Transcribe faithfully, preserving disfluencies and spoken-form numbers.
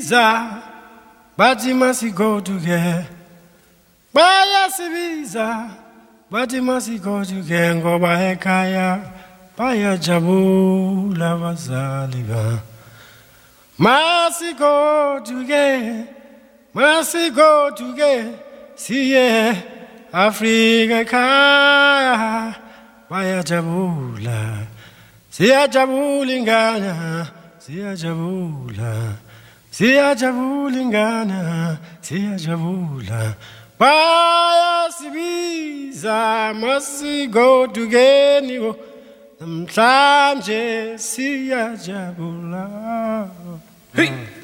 sibiza, bathi masi go together. Baya sibiza, bathi masi go together. Ngoba ekhaya bayajabula abazali ba. Masi go together, masi go together. Siye Afrika ekhaya bayajabula. Siyajabula ingane, siyajabula. Siyajabula ingane, siyajabula. Baya sibiza masi go together. Namhlanje siyajabula. Hey!